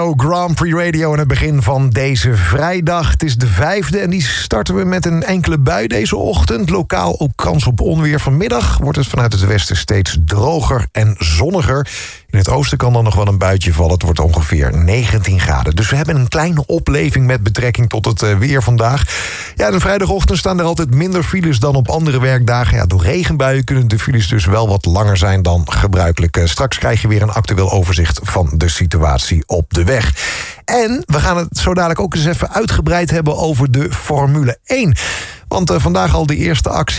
Grand Prix Radio aan het begin van deze vrijdag. Het is de 5e en die starten we met een enkele bui deze ochtend. Lokaal ook kans op onweer. Vanmiddag wordt het vanuit het westen steeds droger en zonniger. In het oosten kan dan nog wel een buitje vallen. Het wordt ongeveer 19 graden. Dus we hebben een kleine opleving met betrekking tot het weer vandaag. Ja, de vrijdagochtend staan er altijd minder files dan op andere werkdagen. Ja, door regenbuien kunnen de files dus wel wat langer zijn dan gebruikelijk. Straks krijg je weer een actueel overzicht van de situatie op de weg. En we gaan het zo dadelijk ook eens even uitgebreid hebben over de Formule 1. Want vandaag al de eerste actie